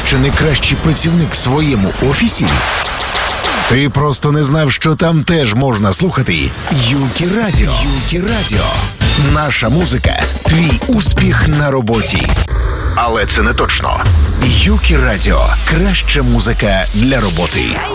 що найкращий працівник в своєму офісі? Ти просто не знав, що там теж можна слухати Юкі Радіо. Юкі Радіо. Наша музика – твій успіх на роботі. Але це не точно. Юкі Радіо – краща музика для роботи.